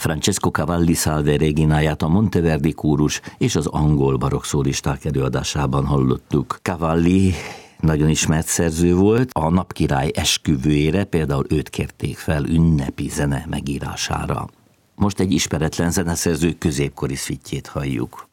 Francesco Cavalli Salve Regináját a Monteverdi kórus és az angol barokk-szólisták előadásában hallottuk. Cavalli nagyon ismert szerző volt, a Napkirály esküvőjére például őt kérték fel ünnepi zene megírására. Most egy ismeretlen zeneszerző középkori szvittjét halljuk.